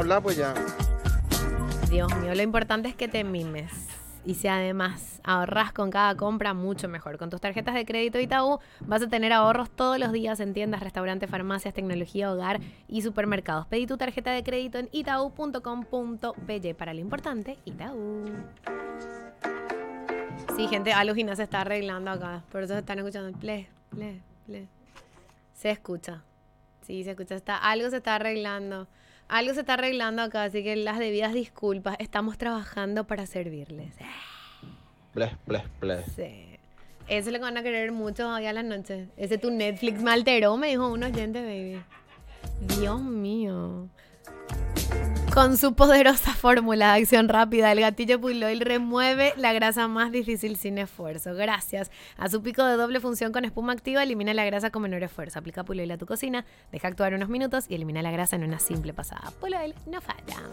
Habla pues ya. Dios mío, lo importante es que te mimes. Y si además ahorras con cada compra, mucho mejor. Con tus tarjetas de crédito Itaú vas a tener ahorros todos los días en tiendas, restaurantes, farmacias, tecnología, hogar y supermercados. Pedí tu tarjeta de crédito en itau.com.py. Para lo importante, Itaú. Sí, gente, algo y no se está arreglando acá. Por eso se están escuchando. Ple. Se escucha. Sí, se escucha. Algo se está arreglando. Algo se está arreglando acá, así que las debidas disculpas. Estamos trabajando para servirles. Bleh. Sí. Eso es lo que van a querer mucho hoy a la noche. Ese tu Netflix me alteró, me dijo un oyente, baby. Dios mío. Con su poderosa fórmula de acción rápida, el gatillo Puloil remueve la grasa más difícil sin esfuerzo. Gracias a su pico de doble función con espuma activa, elimina la grasa con menor esfuerzo. Aplica Puloil a tu cocina, deja actuar unos minutos y elimina la grasa en una simple pasada. Puloil no falla.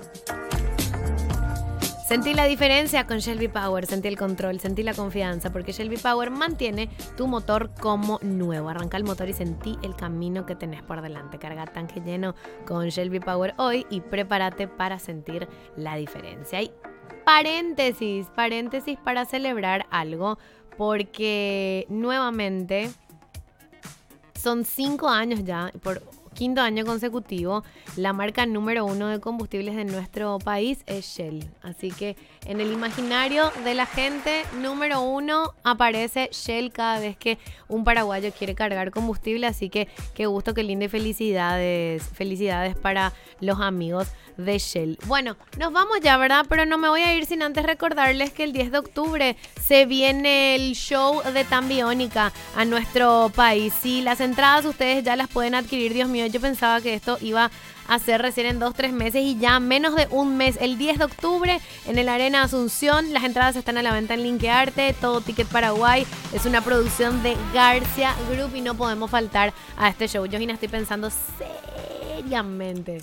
Sentí la diferencia con Shelby Power, sentí el control, sentí la confianza, porque Shelby Power mantiene tu motor como nuevo. Arranca el motor y sentí el camino que tenés por delante. Carga tanque lleno con Shelby Power hoy y prepárate para sentir la diferencia. Y paréntesis para celebrar algo, porque nuevamente son 5 años ya, por 5º año consecutivo, la marca número 1 de combustibles de nuestro país es Shell. Así que en el imaginario de la gente, número 1 aparece Shell cada vez que un paraguayo quiere cargar combustible. Así que qué gusto, qué lindo y felicidades para los amigos de Shell. Bueno, nos vamos ya, ¿verdad? Pero no me voy a ir sin antes recordarles que el 10 de octubre se viene el show de Tambiónica a nuestro país. Sí, las entradas ustedes ya las pueden adquirir. Dios mío, yo pensaba que esto iba a ser recién en 2-3 meses y ya menos de un mes. El 10 de octubre en el Arena Asunción. Las entradas están a la venta en Linkearte. Todo Ticket Paraguay. Es una producción de Garcia Group y no podemos faltar a este show. Yo, Gina, estoy pensando seriamente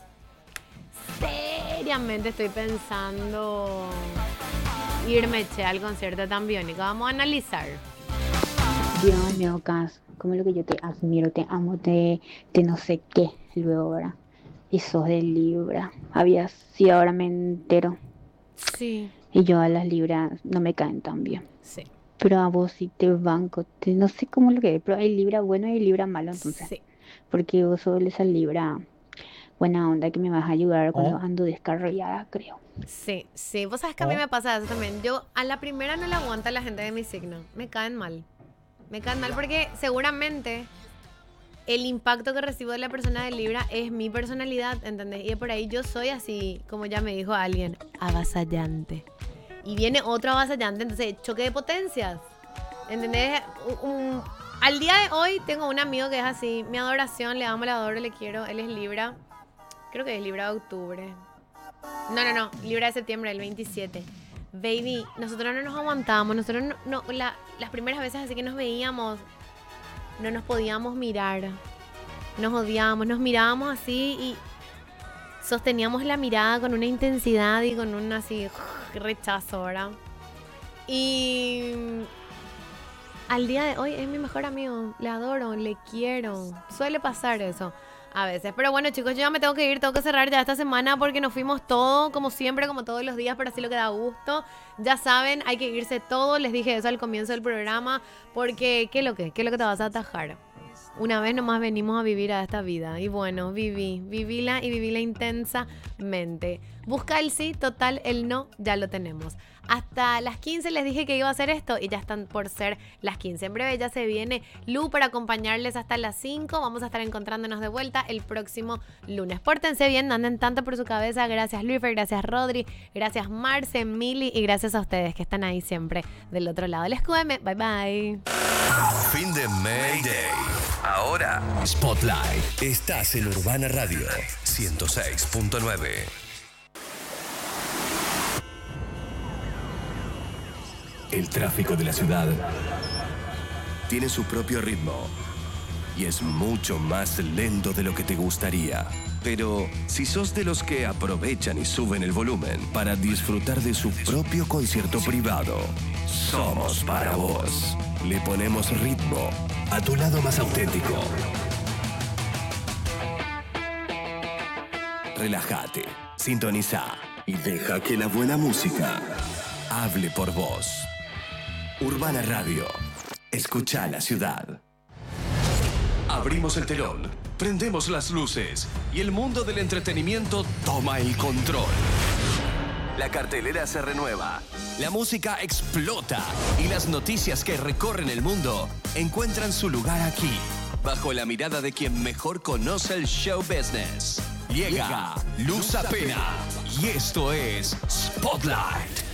estoy pensando irme al concierto de Tambiónica. Vamos a analizar. Dios mío, Cas, como lo que yo te admiro, te amo, te no sé qué, luego, ¿verdad? Y sos de Libra. Había sido, ahora me entero. Sí. Y yo a las Libras no me caen tan bien. Sí. Pero a vos sí te banco, no sé cómo lo que es, pero hay Libra bueno y hay Libra malo, entonces. Sí. Porque vos sos esa Libra buena onda que me vas a ayudar cuando ando descarriada, creo. Sí. Vos sabés que a mí me pasa eso también. Yo a la primera no le aguanto a la gente de mi signo. Me caen mal porque seguramente el impacto que recibo de la persona de Libra es mi personalidad, ¿entendés? Y por ahí yo soy así, como ya me dijo alguien, avasallante. Y viene otro avasallante, entonces choque de potencias, ¿entendés? Al día de hoy tengo un amigo que es así, mi adoración, le amo, le adoro, le quiero. Él es Libra, creo que es Libra de octubre. No, Libra de septiembre, el 27. Baby, nosotros no nos aguantábamos, nosotros las primeras veces así que nos veíamos, no nos podíamos mirar, nos odiábamos, nos mirábamos así y sosteníamos la mirada con una intensidad y con un así rechazo, ¿verdad? Y al día de hoy es mi mejor amigo, le adoro, le quiero, suele pasar eso a veces. Pero bueno, chicos, yo ya me tengo que ir, tengo que cerrar ya esta semana porque nos fuimos todo, como siempre, como todos los días, pero así lo que da gusto. Ya saben, hay que irse todo, les dije eso al comienzo del programa, porque ¿qué es lo que te vas a atajar? Una vez nomás venimos a vivir a esta vida. Y bueno, vivíla intensamente. Busca el sí, total, el no, ya lo tenemos. Hasta las 15 les dije que iba a hacer esto y ya están por ser las 15. En breve ya se viene Lu para acompañarles hasta las 5. Vamos a estar encontrándonos de vuelta el próximo lunes. Pórtense bien, no anden tanto por su cabeza. Gracias Luifer, gracias Rodri, gracias Marce, Mili y gracias a ustedes que están ahí siempre del otro lado. Les cueme, bye bye. Fin de Mayday. Ahora, Spotlight. Estás en Urbana Radio 106.9. El tráfico de la ciudad tiene su propio ritmo y es mucho más lento de lo que te gustaría. Pero si sos de los que aprovechan y suben el volumen para disfrutar de su propio concierto privado, somos para vos. Le ponemos ritmo a tu lado más auténtico. Relájate, sintoniza y deja que la buena música hable por vos. Urbana Radio. Escucha la ciudad. Abrimos el telón, prendemos las luces y el mundo del entretenimiento toma el control. La cartelera se renueva, la música explota y las noticias que recorren el mundo encuentran su lugar aquí, bajo la mirada de quien mejor conoce el show business. Llega Luz Apena y esto es Spotlight.